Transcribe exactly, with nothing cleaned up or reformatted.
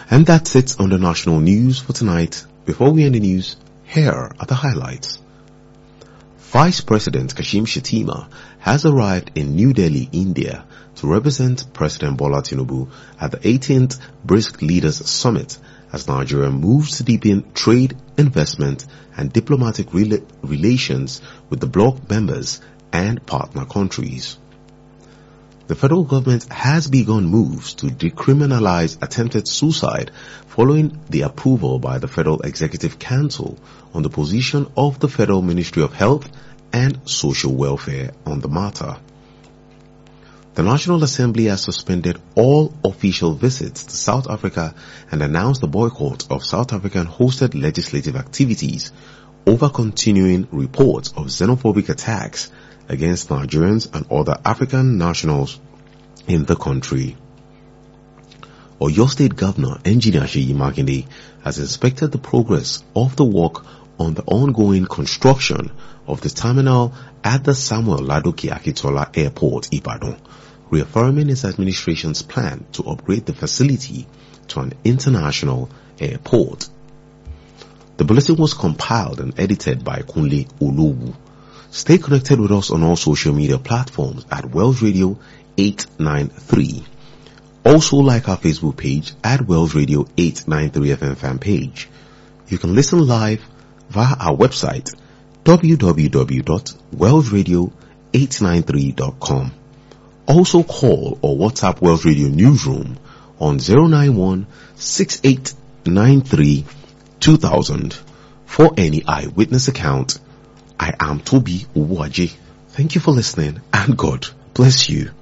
And that's it on the national news for tonight. Before we end the news, here are the highlights. Vice President Kashim Shettima has arrived in New Delhi, India to represent President Bola Tinubu at the eighteenth BRICS Leaders Summit as Nigeria moves to deepen trade, investment and diplomatic rela- relations with the bloc members and partner countries. The federal government has begun moves to decriminalize attempted suicide following the approval by the Federal Executive Council on the position of the Federal Ministry of Health and Social Welfare on the matter. The National Assembly has suspended all official visits to South Africa and announced the boycott of South African-hosted legislative activities over continuing reports of xenophobic attacks against Nigerians and other African nationals in the country. Oyo State Governor Engineer Seyi Makinde has inspected the progress of the work on the ongoing construction of the terminal at the Samuel Ladoke Akitola Airport, Ibadan, reaffirming his administration's plan to upgrade the facility to an international airport. The bulletin was compiled and edited by Kunle Olowu. Stay connected with us on all social media platforms at Wells Radio eight nine three. Also like our Facebook page at Wells Radio eight nine three F M fan page. You can listen live via our website w w w dot wells radio eight nine three dot com. Also call or WhatsApp Wells Radio Newsroom on zero nine one six eight nine three two thousand for any eyewitness account. I am Toby Uwaji. Thank you for listening and God bless you.